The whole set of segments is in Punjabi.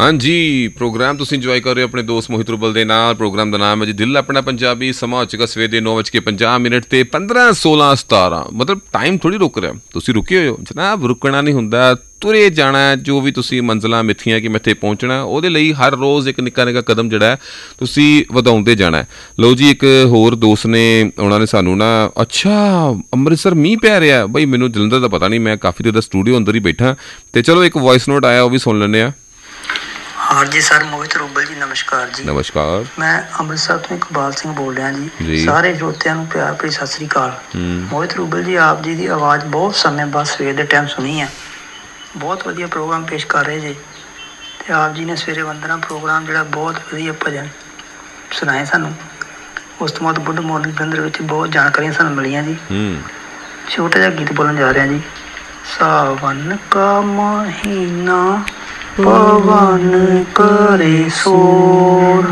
ਹਾਂਜੀ ਪ੍ਰੋਗਰਾਮ ਤੁਸੀਂ ਇੰਜੋਏ ਕਰ ਰਹੇ ਹੋ ਆਪਣੇ ਦੋਸਤ ਮੋਹਿਤ ਰੁਬਲ ਦੇ ਨਾਲ। ਪ੍ਰੋਗਰਾਮ ਦਾ ਨਾਮ ਹੈ ਜੀ ਦਿਲ ਆਪਣਾ ਪੰਜਾਬੀ। ਸਮਾਂ ਹੋ ਚੁੱਕਾ ਸਵੇਰ ਦੇ 9:50 ਤੇ 15 16 17 ਮਤਲਬ ਟਾਈਮ ਥੋੜ੍ਹੀ ਰੁਕ ਰਿਹਾ, ਤੁਸੀਂ ਰੁਕੇ ਹੋਏ ਹੋ ਜਨਾਬ। ਰੁਕਣਾ ਨਹੀਂ ਹੁੰਦਾ, ਤੁਰੇ ਜਾਣਾ। ਜੋ ਵੀ ਤੁਸੀਂ ਮੰਜ਼ਿਲਾਂ ਮਿੱਥੀਆਂ ਕਿ ਮੈਂ ਇੱਥੇ ਪਹੁੰਚਣਾ, ਉਹਦੇ ਲਈ ਹਰ ਰੋਜ਼ ਇੱਕ ਨਿੱਕਾ ਨਿੱਕਾ ਕਦਮ ਜਿਹੜਾ ਹੈ ਤੁਸੀਂ ਵਧਾਉਂਦੇ ਜਾਣਾ। ਲਓ ਜੀ, ਇੱਕ ਹੋਰ ਦੋਸਤ ਨੇ, ਉਹਨਾਂ ਨੇ ਸਾਨੂੰ ਨਾ, ਅੱਛਾ ਅੰਮ੍ਰਿਤਸਰ ਮੀਂਹ ਪੈ ਰਿਹਾ ਬਈ, ਮੈਨੂੰ ਜਲੰਧਰ ਦਾ ਪਤਾ ਨਹੀਂ, ਮੈਂ ਕਾਫੀ ਦੇਰ ਦਾ ਸਟੂਡੀਓ ਅੰਦਰ ਹੀ ਬੈਠਾ। ਤੇ ਚਲੋ ਇੱਕ ਵੌਇਸ ਨੋਟ ਆਇਆ, ਉਹ ਵੀ ਸੁਣ ਲੈਂਦੇ ਹਾਂ। हाँ जी सर, मोहित रूबल जी नमस्कार जी। नमस्कार। मैं अमृतसर तो इकबाल सिंह बोल रहा जी। सारे श्रोतिਆਂ ਨੂੰ ਪਿਆਰ ਭਰੀ ਸਤਿ ਸ੍ਰੀ ਅਕਾਲ। ਮੋਹਿਤ ਰੂਬਲ ਜੀ, ਆਪ ਜੀ ਦੀ ਆਵਾਜ਼ ਬਹੁਤ ਸਮੇਂ ਬਾਅਦ ਸਵੇਰ ਦੇ ਟਾਈਮ ਸੁਣੀ ਹੈ। ਬਹੁਤ ਵਧੀਆ ਪ੍ਰੋਗਰਾਮ ਪੇਸ਼ ਕਰ ਰਹੇ ਜੀ। ਤੇ ਆਪ ਜੀ ਨੇ ਸਵੇਰੇ ਵੰਦਨਾ ਪ੍ਰੋਗਰਾਮ ਜਿਹੜਾ ਬਹੁਤ ਵਧੀਆ ਭਜਨ ਸੁਣਾਏ ਸਾਨੂੰ। ਉਸ ਤੋਂ ਬਾਅਦ ਗੁੱਡ ਮਾਰਨਿੰਗ ਦੇ ਅੰਦਰ ਵਿੱਚ ਬਹੁਤ ਜਾਣਕਾਰੀਆਂ ਸਾਨੂੰ ਮਿਲੀਆਂ ਜੀ। ਛੋਟਾ ਜਿਹਾ ਗੀਤ ਬੋਲਣ ਜਾ ਰਿਹਾ ਜੀ। ਸਾਵਨ ਕਾ ਮਹੀਨਾ पवन करे शोर,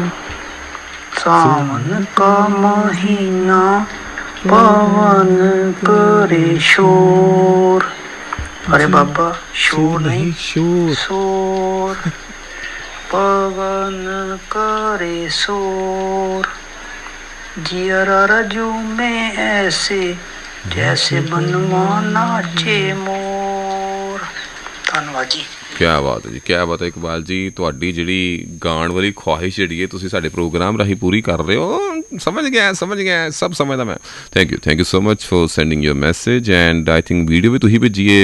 सावन का महीना पवन करे शोर। अरे बाबा शोर नहीं, शोर पवन करे शोर। जियरा रजू में ऐसे जैसे बनवा नाचे मोर। धन्यवाद जी। ਕਿਆ ਬਾਤ ਹੈ ਜੀ, ਕਿਆ ਬਾਤ ਹੈ ਇਕਬਾਲ ਜੀ। ਤੁਹਾਡੀ ਜਿਹੜੀ ਗਾਉਣ ਵਾਲੀ ਖਵਾਹਿਸ਼ ਜਿਹੜੀ ਹੈ ਤੁਸੀਂ ਸਾਡੇ ਪ੍ਰੋਗਰਾਮ ਰਾਹੀਂ ਪੂਰੀ ਕਰ ਰਹੇ ਹੋ। ਸਮਝ ਗਿਆ ਸਭ ਸਮਝਦਾ ਮੈਂ। Thank you so much for sending your message. And I think video ਵੀ ਤੁਸੀਂ ਭੇਜੀਏ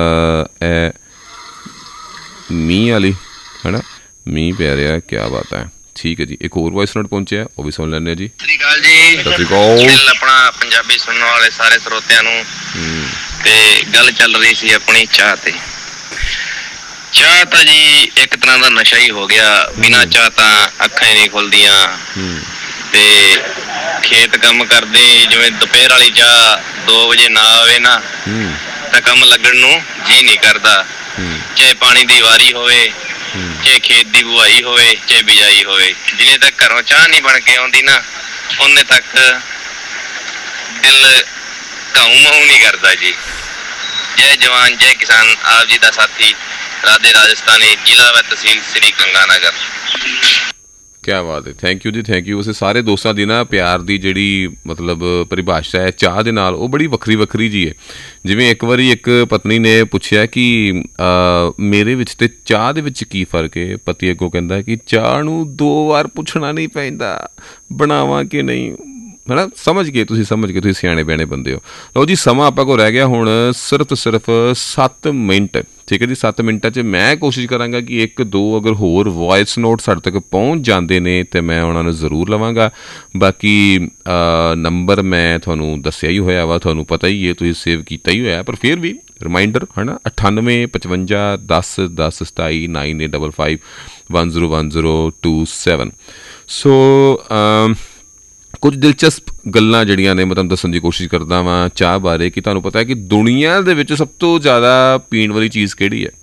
ਮੀਂਹ ਵਾਲੀ, ਹੈ ਨਾ, ਮੀਂਹ ਪੈ ਰਿਹਾ, ਕਿਆ ਬਾਤ ਹੈ। ਠੀਕ ਹੈ ਜੀ, ਇੱਕ ਹੋਰ ਵੌਇਸ ਨੋਟ ਪਹੁੰਚਿਆ, ਉਹ ਵੀ ਸੁਣ ਲੈਂਦੇ ਹਾਂ ਜੀ। ਸਤਿ ਸ਼੍ਰੀ ਅਕਾਲ ਜੀ। ਸਤਿ ਸ਼੍ਰੀ ਅਕਾਲ ਆਪਣਾ ਪੰਜਾਬੀ ਸੁਣਨ ਵਾਲੇ ਸਾਰੇ ਸਰੋਤਿਆਂ ਨੂੰ। ਤੇ ਗੱਲ ਚੱਲ ਰਹੀ ਸੀ ਆਪਣੀ ਚਾਹ ਤੇ। ਚਾਹ ਤਾਂ ਜੀ ਇੱਕ ਤਰ੍ਹਾਂ ਦਾ ਨਸ਼ਾ ਹੀ ਹੋ ਗਿਆ। ਬਿਨਾਂ ਚਾਹ ਤਾਂ ਅੱਖਾਂ ਹੀ ਨਹੀਂ ਖੁੱਲਦੀਆਂ। ਤੇ ਖੇਤ ਕੰਮ ਕਰਦੇ, ਜਿਵੇਂ ਦੁਪਹਿਰ ਵਾਲੀ ਚਾਹ 2 ਵਜੇ ਨਾ ਆਵੇ ਨਾ ਤਾਂ ਕੰਮ ਲੱਗਣ ਨੂੰ ਜੀ ਨਹੀਂ ਕਰਦਾ। ਚਾਹੇ ਪਾਣੀ ਦੀ ਵਾਰੀ ਹੋਵੇ, ਚਾਹੇ ਖੇਤ ਦੀ ਬੁਆਈ ਹੋਵੇ, ਚਾਹੇ ਬਿਜਾਈ ਹੋਵੇ, ਜਿੰਨੇ ਤੱਕ ਘਰੋਂ ਚਾਹ ਨਹੀਂ ਬਣ ਕੇ ਆਉਂਦੀ ਨਾ, ਉਹਨੇ ਤੱਕ ਦਿਲ ਘਾਉ ਮਾਊ ਨਹੀਂ ਕਰਦਾ ਜੀ। ਜੈ ਜਵਾਨ ਜੈ ਕਿਸਾਨ। ਆਪ ਜੀ ਦਾ ਸਾਥੀ ਰਾਧੇ ਰਾਜਸਥਾਨੀ, ਜ਼ਿਲ੍ਹਾ व ਤਹਿਸੀਲ ਸ੍ਰੀ ਗੰਗਾਨਗਰ। ਕਿਆ ਬਾਤ ਹੈ, ਥੈਂਕ ਯੂ ਜੀ, ਥੈਂਕ ਯੂ। ਉਸੇ ਸਾਰੇ ਦੋਸਤਾਂ ਦੀ ਨਾ ਪਿਆਰ ਦੀ ਜਿਹੜੀ ਮਤਲਬ ਪਰਿਭਾਸ਼ਾ ਹੈ ਚਾਹ ਦੇ ਨਾਲ, ਉਹ ਬੜੀ ਵੱਖਰੀ ਜੀ ਹੈ। ਜਿਵੇਂ ਇੱਕ ਵਾਰੀ ਇੱਕ ਪਤਨੀ ਨੇ ਪੁੱਛਿਆ ਕਿ ਮੇਰੇ ਵਿੱਚ ਤੇ ਚਾਹ ਦੇ ਵਿੱਚ ਕੀ ਫਰਕ ਹੈ। ਪਤੀ ਅੱਗੋਂ ਕਹਿੰਦਾ ਕਿ ਚਾਹ ਨੂੰ 2 ਵਾਰ ਪੁੱਛਣਾ ਨਹੀਂ ਪੈਂਦਾ ਬਣਾਵਾਂ ਕਿ ਨਹੀਂ, ਹੈ ਨਾ। ਸਮਝ ਗਏ ਤੁਸੀਂ ਸਿਆਣੇ ਬਿਆਣੇ ਬੰਦੇ ਹੋ। ਲਓ ਜੀ, ਸਮਾਂ ਆਪਾਂ ਕੋਲ ਰਹਿ ਗਿਆ ਹੁਣ ਸਿਰਫ 7 ਮਿੰਟ। ਠੀਕ ਹੈ ਜੀ, 7 ਮਿੰਟਾਂ 'ਚ ਮੈਂ ਕੋਸ਼ਿਸ਼ ਕਰਾਂਗਾ ਕਿ 1-2 ਅਗਰ ਹੋਰ ਵੌਇਸ ਨੋਟ ਸਾਡੇ ਤੱਕ ਪਹੁੰਚ ਜਾਂਦੇ ਨੇ ਤਾਂ ਮੈਂ ਉਹਨਾਂ ਨੂੰ ਜ਼ਰੂਰ ਲਵਾਂਗਾ। ਬਾਕੀ ਨੰਬਰ ਮੈਂ ਤੁਹਾਨੂੰ ਦੱਸਿਆ ਹੀ ਹੋਇਆ ਵਾ, ਤੁਹਾਨੂੰ ਪਤਾ ਹੀ ਹੈ, ਤੁਸੀਂ ਸੇਵ ਕੀਤਾ ਹੀ ਹੋਇਆ, ਪਰ ਫਿਰ ਵੀ ਰਿਮਾਈਂਡਰ, ਹੈ ਨਾ, 98 55 10 10 27 9855 101027। ਸੋ ਕੁਝ ਦਿਲਚਸਪ ਗੱਲਾਂ ਜਿਹੜੀਆਂ ਨੇ ਮੈਂ ਤੁਹਾਨੂੰ ਦੱਸਣ ਦੀ ਕੋਸ਼ਿਸ਼ ਕਰਦਾ ਵਾਂ ਚਾਹ ਬਾਰੇ। ਕਿ ਤੁਹਾਨੂੰ ਪਤਾ ਹੈ ਕਿ ਦੁਨੀਆ ਦੇ ਵਿੱਚ ਸਭ ਤੋਂ ਜ਼ਿਆਦਾ ਪੀਣ ਵਾਲੀ ਚੀਜ਼ ਕਿਹੜੀ ਹੈ?